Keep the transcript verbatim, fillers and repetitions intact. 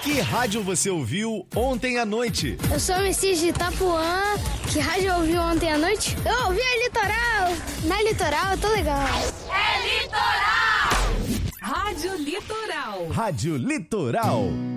Que rádio você ouviu ontem à noite? Eu sou o Messias de Itapuã. Que rádio eu ouvi ontem à noite? Eu ouvi a Litoral. Na Litoral eu tô legal. É Litoral! Rádio Litoral. Rádio Litoral.